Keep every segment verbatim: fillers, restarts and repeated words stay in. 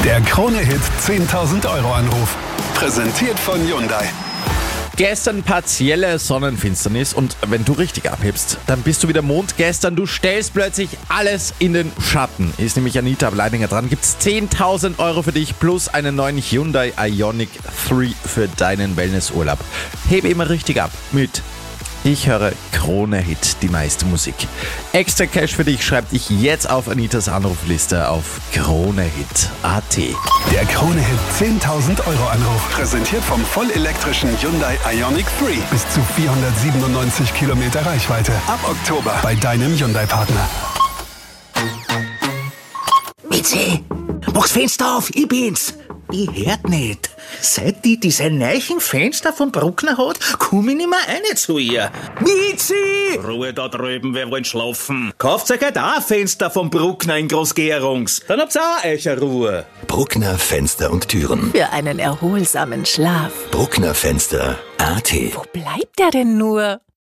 Der Krone-Hit zehntausend Euro Anruf. Präsentiert von Hyundai. Gestern partielle Sonnenfinsternis und wenn du richtig abhebst, dann bist du wieder Mond. Gestern, du stellst plötzlich alles in den Schatten. Ist nämlich Anita Bleidinger dran. Gibt's zehntausend Euro für dich plus einen neuen Hyundai Ioniq drei für deinen Wellnessurlaub. Hebe immer richtig ab mit Ich höre Krone-Hit, die meiste Musik. Extra Cash für dich schreib dich jetzt auf Anitas Anrufliste auf kronehit punkt at. Der Krone-Hit zehntausend Euro Anruf. Präsentiert vom vollelektrischen Hyundai Ioniq drei. Bis zu vierhundertsiebenundneunzig Kilometer Reichweite. Ab Oktober bei deinem Hyundai-Partner. Mitzi, mach's Fenster auf, ich bin's. Ich hört nicht. Seit die diese neuen Fenster vom Bruckner hat, komm ich nicht mehr rein zu ihr. Mitzi! Ruhe da drüben, wir wollen schlafen. Kauft euch halt auch ein Fenster vom Bruckner in Großgärungs. Dann habt's auch euch eine Ruhe. Bruckner Fenster und Türen. Für einen erholsamen Schlaf. Bruckner Fenster punkt at. Wo bleibt er denn nur?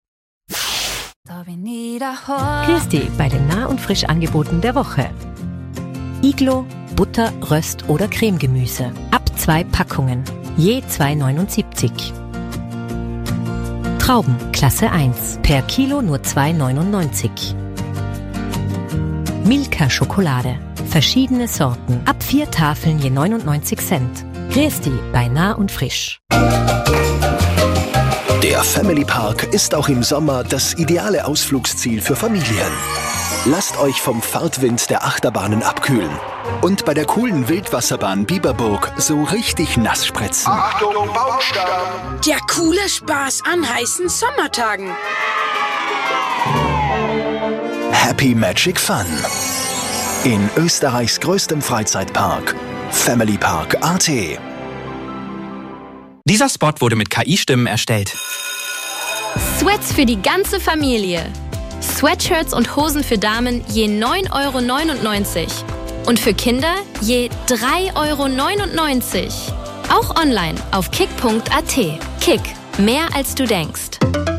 Grüß dich bei den Nah- und Frischangeboten der Woche. Iglo, Butter, Röst oder Cremegemüse. Ab zwei Packungen, je zwei neunundsiebzig. Trauben, Klasse eins, per Kilo nur zwei neunundneunzig. Milka Schokolade, verschiedene Sorten, ab vier Tafeln je neunundneunzig Cent. Grüß dich bei Nah und Frisch. Der Family Park ist auch im Sommer das ideale Ausflugsziel für Familien. Lasst euch vom Fahrtwind der Achterbahnen abkühlen und bei der coolen Wildwasserbahn Biberburg so richtig nass spritzen. Achtung, Baumstamm! Der coole Spaß an heißen Sommertagen. Happy Magic Fun. In Österreichs größtem Freizeitpark, Family Park punkt at. Dieser Spot wurde mit K I-Stimmen erstellt. Sweats für die ganze Familie. Sweatshirts und Hosen für Damen je neun Euro neunundneunzig. Und für Kinder je drei Euro neunundneunzig. Auch online auf kick punkt at. Kick, mehr als du denkst.